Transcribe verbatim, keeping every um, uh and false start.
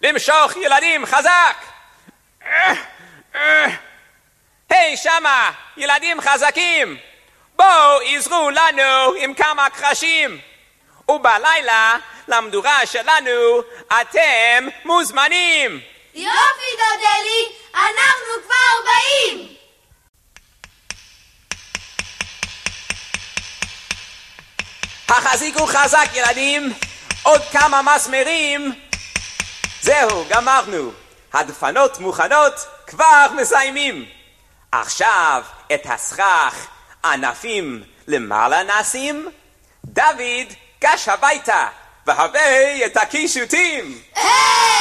למשוך ילדים חזק! היי שמה, ילדים חזקים! בואו עזרו לנו עם כמה קרשים! ובלילה, למדורה שלנו, אתם מוזמנים! יופי דודלי, אנחנו כבר באים! החזיקו חזק ילדים, עוד כמה מסמרים. זהו, גמרנו. הדפנות מוכנות, כבר מסיימים. עכשיו את הסכך ענפים למעלה נשים. דוד, גש הביתה, והבא את הקישוטים. היי!